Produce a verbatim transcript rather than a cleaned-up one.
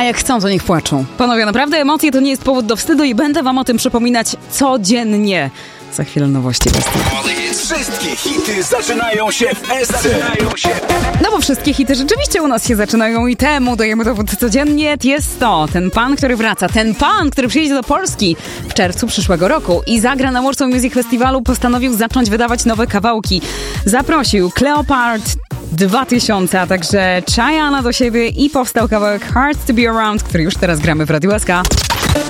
jak chcą, to niech płaczą. Panowie, naprawdę emocje to nie jest powód do wstydu i będę wam o tym przypominać codziennie. Za chwilę nowości. Wszystkie hity zaczynają się w Esce. No bo wszystkie hity rzeczywiście u nas się zaczynają i temu dajemy dowód codziennie. Jest to ten pan, który wraca. Ten pan, który przyjedzie do Polski w czerwcu przyszłego roku i zagra na Warsaw Music Festivalu, postanowił zacząć wydawać nowe kawałki. Zaprosił Cleopard dwa tysiące, a także Chayana do siebie i powstał kawałek Hard to be Around, który już teraz gramy w Radiu S K.